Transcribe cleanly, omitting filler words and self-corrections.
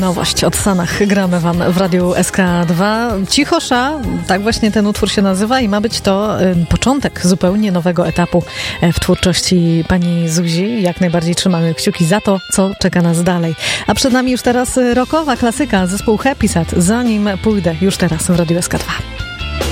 Nowość od Sanach gramy wam w Radiu SK2. Cichosza, tak właśnie ten utwór się nazywa i ma być to początek zupełnie nowego etapu w twórczości pani Zuzi. Jak najbardziej trzymamy kciuki za to, co czeka nas dalej. A przed nami już teraz rockowa klasyka, zespół Happy Sad. Zanim pójdę, już teraz w Radiu SK2.